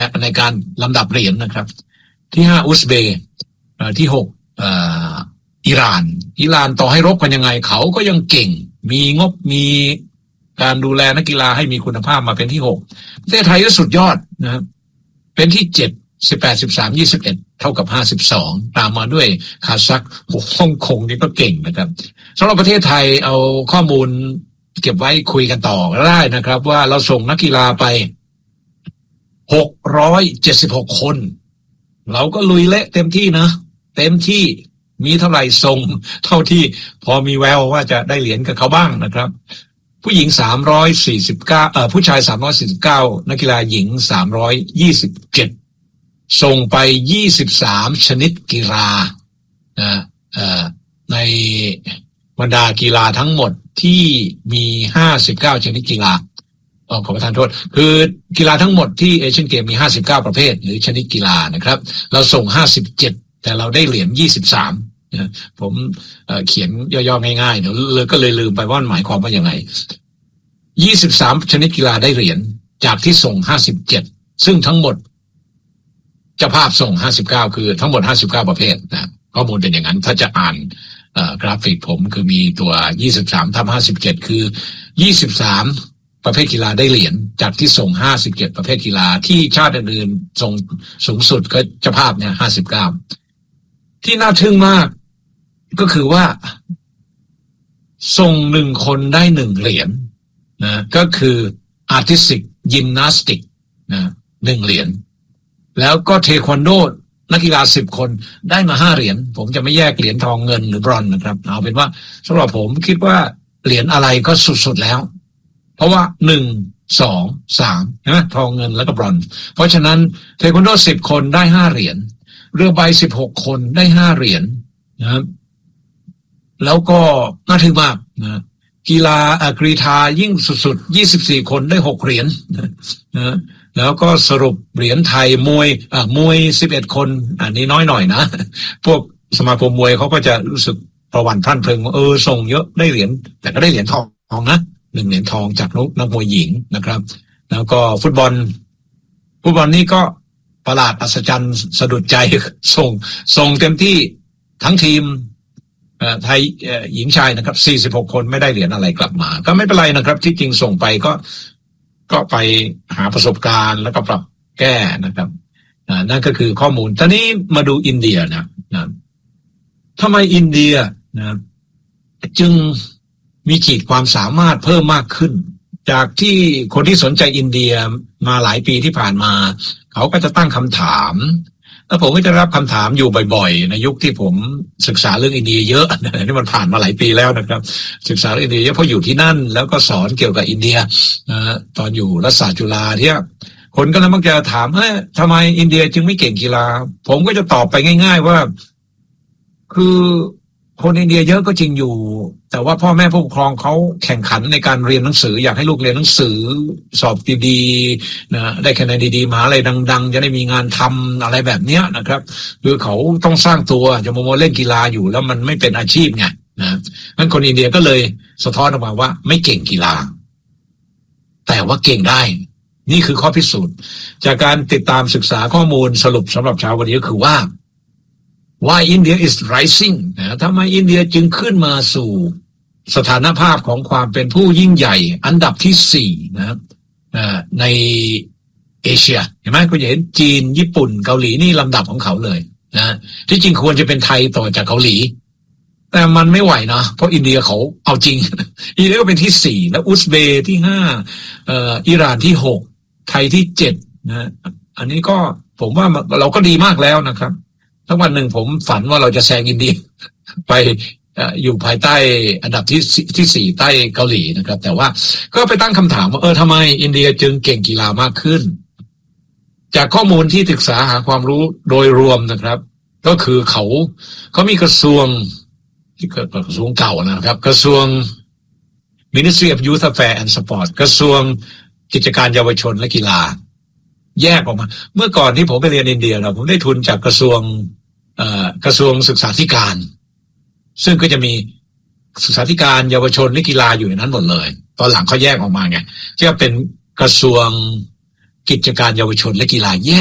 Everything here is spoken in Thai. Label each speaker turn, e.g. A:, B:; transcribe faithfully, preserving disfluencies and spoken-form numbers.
A: ในการลำดับเหรียญนะครับที่ห้าอุซเบย์ที่หกอิหร่านอิหร่านต่อให้รบกันยังไงเขาก็ยังเก่งมีงบมีการดูแลนักกีฬาให้มีคุณภาพมาเป็นที่หกประเทศไทยก็สุดยอดนะครับเป็นที่เจ็ด สิบแปด สิบสาม ยี่สิบเอ็ดเท่ากับห้าสิบสองตามมาด้วยคาซัคฮ่องกงนี่ก็เก่งนะครับสำหรับประเทศไทยเอาข้อมูลเก็บไว้คุยกันต่อได้นะครับว่าเราส่งนักกีฬาไปหกร้อยเจ็ดสิบหกคนเราก็ลุยเละเต็มที่นะเต็มที่มีเท่าไหร่ส่งเท่าที่พอมีแววว่าจะได้เหรียญกับเขาบ้างนะครับผู้หญิงสามร้อยสี่สิบเก้าเอ่อผู้ชายสามร้อยสี่สิบเก้านักกีฬาหญิงสามร้อยยี่สิบเจ็ดส่งไปยี่สิบสามชนิดกีฬานะเอ่อในบรรดากีฬาทั้งหมดที่มีห้าสิบเก้าชนิดกีฬาอ๋อขอประทานโทษคือกีฬาทั้งหมดที่เอเชียนเกมมีห้าสิบเก้าประเภทหรือชนิดกีฬานะครับเราส่งห้าสิบเจ็ดแต่เราได้เหรียญยี่สิบสามนะผมเอ่อเขียนย่อๆง่ายๆเดี๋ยวเลยก็เลยลืมไปว่าหมายความว่ายังไงยี่สิบสามชนิดกีฬาได้เหรียญจากที่ส่งห้าสิบเจ็ดซึ่งทั้งหมดเจ้าภาพส่งห้าสิบเก้าคือทั้งหมดห้าสิบเก้าประเภทนะข้อมูลเป็นอย่างนั้นถ้าจะอ่านเอ่อกราฟิกผมคือมีตัวยี่สิบสามทับห้าสิบเจ็ดคือยี่สิบสามประเภทกีฬาได้เหรียญจากที่ส่งห้าสิบเจ็ดประเภทกีฬาที่ชาติอื่นๆส่งสูงสุดก็เจ้าภาพเนี่ยห้าสิบเก้าที่น่าทึ่งมากก็คือว่าส่งหนึ่งคนได้หนึ่งเหรียญนะก็คือ artistic gymnastic นะหนึ่งเหรียญแล้วก็เทควันโดนักกีฬาสิบคนได้มาห้าเหรียญผมจะไม่แยกเหรียญทองเงินหรือบรอนซ์นะครับเอาเป็นว่าสำหรับผมคิดว่าเหรียญอะไรก็สุดๆแล้วเพราะว่าหนึ่ง สอง สามนะทองเงินแล้วก็บรอนซ์เพราะฉะนั้นเทควันโดสิบคนได้ห้าเหรียญเรือใบสิบหกคนได้ห้าเหรียญนะครับแล้วก็น่าทึ่งมากนะกีฬากรีฑายิ่งสุดๆยี่สิบสี่คนได้หกเหรียญนะแล้วก็สรุปเหรียญไทยมวยอ่ามวยสิบเอ็ดคนอันนี้น้อยหน่อยนะพวกสมาคมมวยเขาก็จะรู้สึกประวัติพรั่นเพลิงเออส่งเยอะได้เหรียญแต่ก็ได้เหรียญทองนะหนึ่งเหรียญทองจากนักมวยหญิงนะครับแล้วก็ฟุตบอลฟุตบอลนี่ก็ประหลาดอัศจรรย์สะดุดใจส่งส่งเต็มที่ทั้งทีมไทยหญิงชายนะครับสี่สิบหกคนไม่ได้เหรียญอะไรกลับมาก็ไม่เป็นไรนะครับที่จริงส่งไปก็ก็ไปหาประสบการณ์แล้วก็ปรับแก้นะครับนั่นก็คือข้อมูลตอนนี้มาดูอินเดียนะนะทำไมอินเดียนะจึงมีขีดความสามารถเพิ่มมากขึ้นจากที่คนที่สนใจอินเดียมาหลายปีที่ผ่านมาเขาก็จะตั้งคำถามแล้วผมก็จะรับคำถามอยู่บ่อยๆในยุคที่ผมศึกษาเรื่องอินเดียเยอะนี่มันผ่านมาหลายปีแล้วนะครับศึกษาเรื่องอินเดียเยอะเพราะอยู่ที่นั่นแล้วก็สอนเกี่ยวกับอินเดียนะตอนอยู่รัฐศาสตร์จุฬาที่คนก็เลยมักจะถามเฮ้ยทำไมอินเดียจึงไม่เก่งกีฬาผมก็จะตอบไปง่ายๆว่าคือคนอินเดียเยอะก็จริงอยู่แต่ว่าพ่อแม่ผู้ปกครองเขาแข่งขันในการเรียนหนังสืออยากให้ลูกเรียนหนังสือสอบดีๆนะได้คะแนนดีๆมหาอะไรดังๆจะได้มีงานทำอะไรแบบเนี้ยนะครับคือเขาต้องสร้างตัวจะมาโมเล่นกีฬาอยู่แล้วมันไม่เป็นอาชีพไงนะงั้นคนอินเดียก็เลยสะท้อนออกมาว่าไม่เก่งกีฬาแต่ว่าเก่งได้นี่คือข้อพิสูจน์จากการติดตามศึกษาข้อมูลสรุปสำหรับเช้าวันนี้ก็คือว่าWhy India is rising นะทำไมอินเดียจึงขึ้นมาสู่สถานภาพของความเป็นผู้ยิ่งใหญ่อันดับที่สี่นะครับในเอเชียเห็นไหมคุณจะเห็นจีนญี่ปุ่นเกาหลีนี่ลำดับของเขาเลยนะที่จริงควรจะเป็นไทยต่อจากเกาหลีแต่มันไม่ไหวนะเพราะอินเดียเขาเอาจริงอินเดียก็เป็นที่สี่แล้วอุซเบย์ที่ห้าเอ่ออิหร่านที่หกไทยที่เจ็ดนะอันนี้ก็ผมว่าเราก็ดีมากแล้วนะครับทั้งวันหนึ่งผมฝันว่าเราจะแซงอินเดียไปอยู่ภายใต้อันดับที่ที่สี่ใต้เกาหลีนะครับแต่ว่าก็ไปตั้งคำถามว่าเออทำไมอินเดียจึงเก่งกีฬามากขึ้นจากข้อมูลที่ศึกษาหาความรู้โดยรวมนะครับก็คือเขาเขามีกระทรวงที่เกิดกระทรวงเก่านะครับกระทรวง Ministry of Youth Affairs and Sport กระทรวงกิจการเยาวชนและกีฬาแยกออกมาเมื่อก่อนที่ผมไปเรียนอินเดียนะผมได้ทุนจากกระทรวงเอ่อกระทรวงศึกษาธิการซึ่งก็จะมีศึกษาธิการเยาวชนและกีฬาอยู่ในนั้นหมดเลยตอนหลังเขาแยกออกมาไงที่ว่าเป็นกระทรวงกิจการเยาวชนและกีฬาแยก